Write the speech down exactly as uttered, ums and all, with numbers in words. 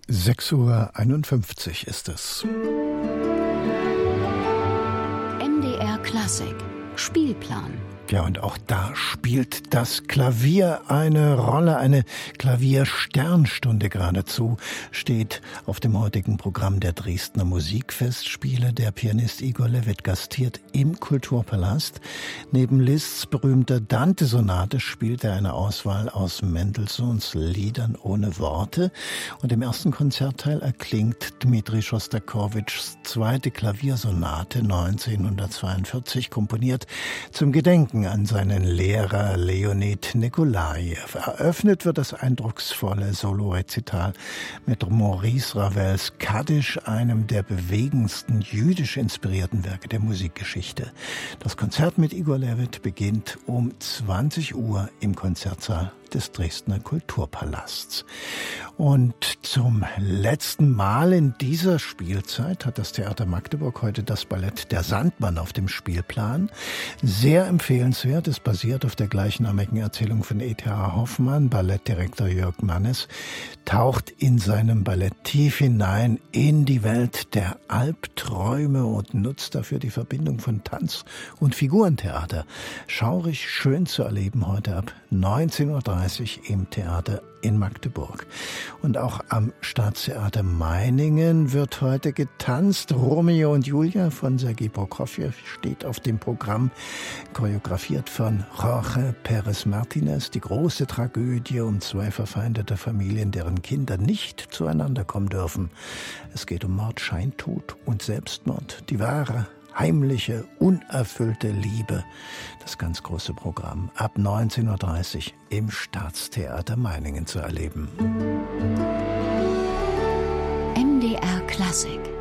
sechs Uhr einundfünfzig ist es. M D R Klassik Spielplan. Ja, und auch da spielt das Klavier eine Rolle, eine Klaviersternstunde geradezu, steht auf dem heutigen Programm der Dresdner Musikfestspiele. Der Pianist Igor Levit gastiert im Kulturpalast. Neben Liszts berühmter Dante-Sonate spielt er eine Auswahl aus Mendelssohns Liedern ohne Worte. Und im ersten Konzertteil erklingt Dmitri Schostakowitschs zweite Klaviersonate neunzehnhundertzweiundvierzig, komponiert zum Gedenken an seinen Lehrer Leonid Nikolajew. Eröffnet wird das eindrucksvolle Solorezital mit Maurice Ravels Kaddisch, einem der bewegendsten jüdisch inspirierten Werke der Musikgeschichte. Das Konzert mit Igor Levit beginnt um zwanzig Uhr im Konzertsaal des Dresdner Kulturpalasts. Und zum letzten Mal in dieser Spielzeit hat das Theater Magdeburg heute das Ballett Der Sandmann auf dem Spielplan. Sehr empfehlenswert, es basiert auf der gleichnamigen Erzählung von E T H Hoffmann. Ballettdirektor Jörg Mannes taucht in seinem Ballett tief hinein in die Welt der Albträume und nutzt dafür die Verbindung von Tanz und Figurentheater. Schaurig schön zu erleben heute ab neunzehn Uhr dreißig im Theater in Magdeburg. Und auch am Staatstheater Meiningen wird heute getanzt. Romeo und Julia von Sergei Prokofjew steht auf dem Programm, choreografiert von Jorge Pérez Martínez. Die große Tragödie um zwei verfeindete Familien, deren Kinder nicht zueinander kommen dürfen. Es geht um Mord, Scheintod und Selbstmord. Die wahre, heimliche, unerfüllte Liebe. Das ganz große Programm ab neunzehn Uhr dreißig im Staatstheater Meiningen zu erleben. M D R Klassik.